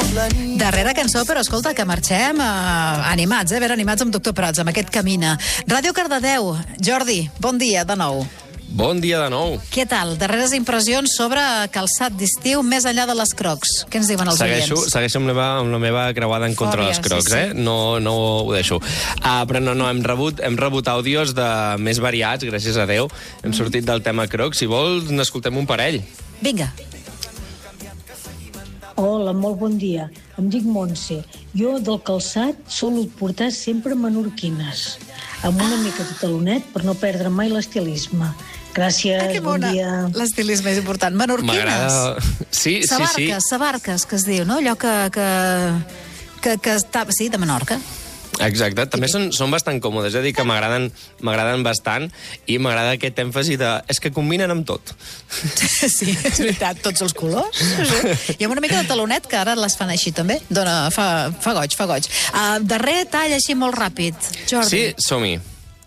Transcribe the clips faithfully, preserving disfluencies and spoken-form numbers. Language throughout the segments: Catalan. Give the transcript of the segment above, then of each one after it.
Darrera cançó, però escolta, que marxem eh, animats, eh? Ben animats amb Doctor Prats, amb aquest Camina. Ràdio Cardedeu, Jordi, bon dia de nou. Bon dia de nou. Què tal? Darreres impressions sobre calçat d'estiu més enllà de les crocs. Què ens diuen els segueixo, oients? Segueixo amb la, meva, amb la meva creuada en contra de les crocs, sí, sí. eh? No, no ho deixo. Uh, però no, no, hem rebut, hem rebut àudios de més variats, gràcies a Déu. Hem mm. sortit del tema crocs. Si vols, n'escoltem un parell. Vinga. Hola, molt bon dia. Em dic Montse. Jo del calçat solo portar sempre menorquines, amb una ah. mica de talonet per no perdre mai l'estilisme. Gràcies, ah, bon dia. L'estilisme és important. Menorquines. Sí, sabarques, sí, sí. Sabarques, que es diu, no? Allò que, que, que, que està... Sí, de Menorca. Exacte, també són, són bastant còmodes, és a dir, que m'agraden m'agraden bastant i m'agrada aquest èmfasi de... És que combinen amb tot. Sí, és veritat, tots els colors. Sí. I amb una mica de talonet, que ara les fan així també. Dona, fa, fa goig, fa goig. Uh, darrer tall així molt ràpid. Jordi. Sí, som-hi.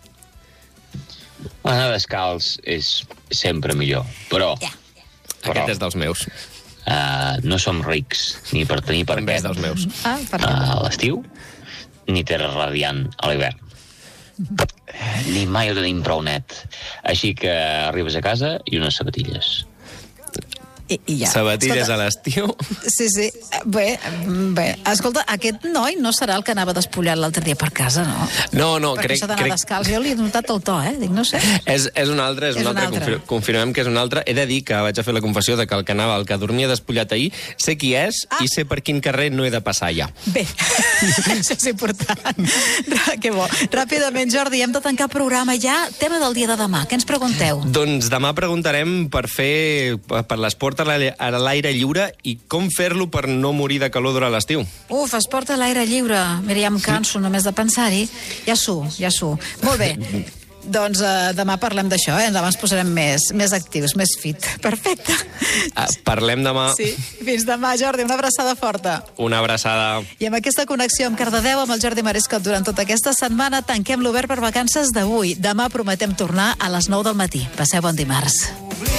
Anar descalç és sempre millor, però... Yeah. però Aquest és dels meus. Uh, no som rics, ni per tenir per També què. és dels meus. Ah, per uh, a l'estiu, ni terra radiant a l'hivern. Ni mai ho tenim prou net. Així que arribes a casa i unes sabatilles. I, i ja. Sabatilles Escolta, a l'estiu. Sí, sí. Bé, bé. Escolta, aquest noi no serà el que anava despullat l'altre dia per casa, no? No, no, Perquè crec... això d'anar crec... descalç, jo li he notat el to, eh? Dic, no sé. És, és un altre, és, És un un altre. altre. Confir confirmem que és un altre. He de dir que vaig a fer la confessió de que el que anava, el que dormia despullat ahir, sé qui és ah. i sé per quin carrer no he de passar ja. Bé, això és important. Que bo. Ràpidament, Jordi, hem de tancar programa ja. Tema del dia de demà, què ens pregunteu? Doncs demà preguntarem per fer per l'esport a l'aire lliure i com fer-lo per no morir de calor durant l'estiu. Uf, esport a l'aire lliure. Mira, ja em canso només de pensar-hi. Ja su, ja su. Molt bé. Doncs uh, demà parlem d'això, eh? Demà ens posarem més, més actius, més fit. Perfecte. Uh, parlem demà. Sí. Fins demà, Jordi. Una abraçada forta. Una abraçada. I amb aquesta connexió amb Cardedeu, amb el Jordi Marescot durant tota aquesta setmana, tanquem l'Obert per Vacances d'avui. Demà prometem tornar a les nou del matí. Passeu bon dimarts.